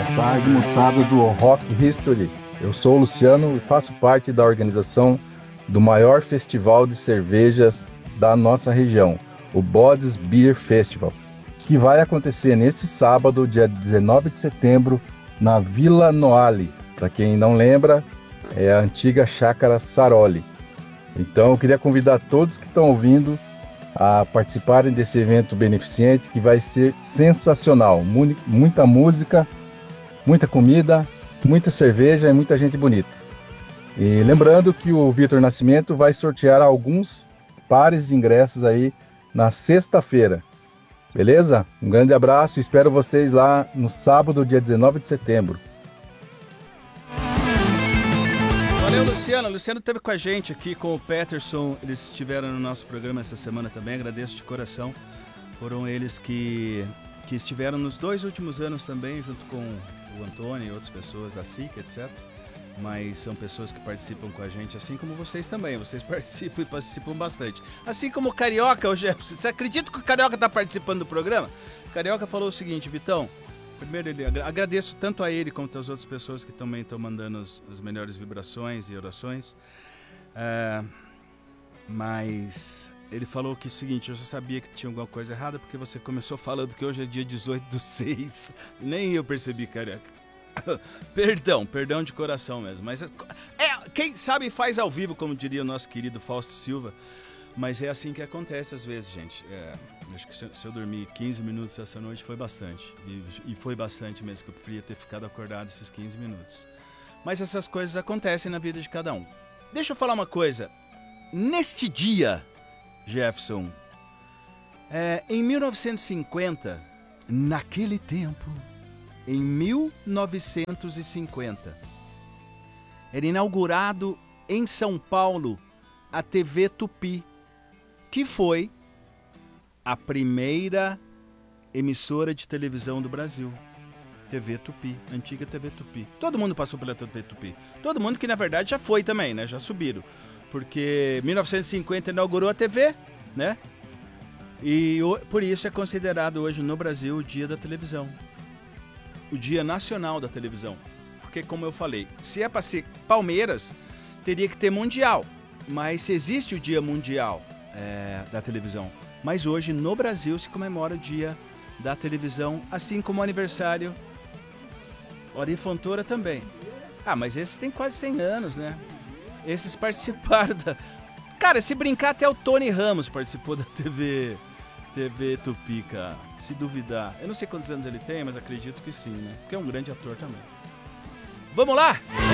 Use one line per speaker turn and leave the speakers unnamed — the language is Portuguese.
tarde, moçada do Rock History. Eu sou o Luciano e faço parte da organização do maior festival de cervejas da nossa região, o Bodes Beer Festival, que vai acontecer nesse sábado, dia 19 de setembro, na Vila Noale. Para quem não lembra, é a antiga Chácara Saroli. Então eu queria convidar todos que estão ouvindo a participarem desse evento beneficente, que vai ser sensacional. Muita música, muita comida, muita cerveja e muita gente bonita. E lembrando que o Vitor Nascimento vai sortear alguns pares de ingressos aí na sexta-feira. Beleza? Um grande abraço e espero vocês lá no sábado, dia 19 de setembro.
Valeu, Luciano. O Luciano esteve com a gente aqui, com o Peterson. Eles estiveram no nosso programa essa semana também. Agradeço de coração. Foram eles que estiveram nos 2 últimos anos também, junto com o Antônio e outras pessoas da SIC, etc. Mas são pessoas que participam com a gente, assim como vocês também. Vocês participam e participam bastante. Assim como o Carioca, o Jefferson. Você acredita que o Carioca está participando do programa? O Carioca falou o seguinte: Vitão, primeiro, agradeço tanto a ele quanto às outras pessoas que também estão mandando as melhores vibrações e orações. Mas ele falou que é o seguinte: eu já sabia que tinha alguma coisa errada, porque você começou falando que hoje é dia 18/6. Nem eu percebi, Carioca. Perdão de coração mesmo. Mas quem sabe faz ao vivo, como diria o nosso querido Fausto Silva. Mas é assim que acontece às vezes, gente. Acho que se eu dormir 15 minutos essa noite foi bastante. E foi bastante mesmo, que eu preferia ter ficado acordado esses 15 minutos. Mas essas coisas acontecem na vida de cada um. Deixa eu falar uma coisa. Neste dia, Jefferson, em 1950, naquele tempo, em 1950, era inaugurado em São Paulo a TV Tupi, que foi a primeira emissora de televisão do Brasil. TV Tupi, antiga TV Tupi. Todo mundo passou pela TV Tupi. Todo mundo que na verdade já foi também, né? Já subiram. Porque 1950 inaugurou a TV, né? E por isso é considerado hoje no Brasil o Dia da Televisão. O Dia Nacional da Televisão. Porque, como eu falei, se é para ser Palmeiras, teria que ter Mundial. Mas se existe o Dia Mundial da Televisão. Mas hoje, no Brasil, se comemora o Dia da Televisão, assim como o aniversário. Ori Fontoura também. Mas esses têm quase 100 anos, né? Esses participaram da... Cara, se brincar, até o Tony Ramos participou da TV Tupi, cara. Se duvidar. Eu não sei quantos anos ele tem, mas acredito que sim, né? Porque é um grande ator também. Vamos lá?